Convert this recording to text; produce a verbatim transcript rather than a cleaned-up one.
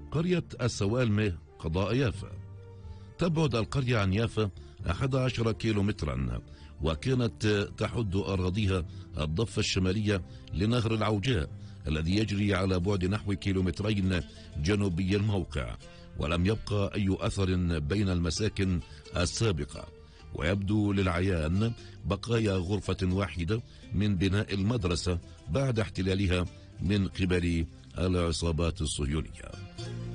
قرية السوالمة قضاء يافا. تبعد القرية عن يافا أحد عشر كيلومترا، وكانت تحد أراضيها الضفة الشمالية لنهر العوجاء الذي يجري على بعد نحو كيلومترين جنوبي الموقع، ولم يبقى أي أثر بين المساكن السابقة. ويبدو للعيان بقايا غرفة واحدة من بناء المدرسة بعد احتلالها من قبل العصابات الصهيونية.